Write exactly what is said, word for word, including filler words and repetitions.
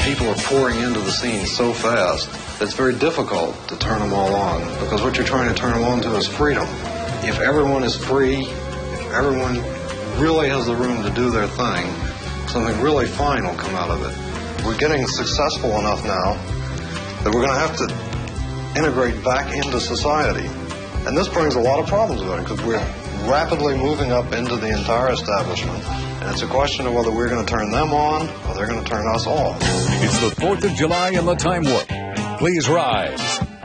people are pouring into the scene so fast, it's very difficult to turn them all on, because what you're trying to turn them on to is freedom. If everyone is free, if everyone really has the room to do their thing, something really fine will come out of it. We're getting successful enough now that we're going to have to integrate back into society. And this brings a lot of problems with it, because we're rapidly moving up into the entire establishment. And it's a question of whether we're going to turn them on or they're going to turn us off. It's the fourth of July in the Time Warp. Please rise.